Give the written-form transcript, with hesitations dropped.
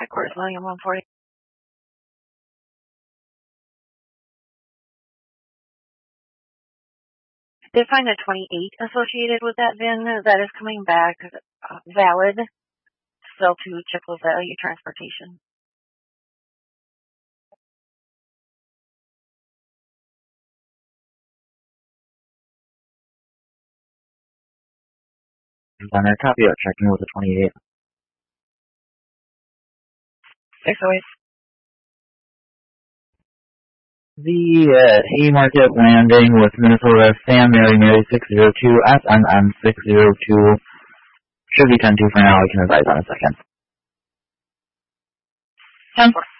Headquarters, William 140. Did find a 28 associated with that VIN that is coming back valid, still to Chippewa Value Transportation. Designer, copy out, checking with the 28. 608. The Haymarket landing with Minnesota Sam Mary 602, SNM 602. Should be 10-2 for now. I can advise on a second. 10-4.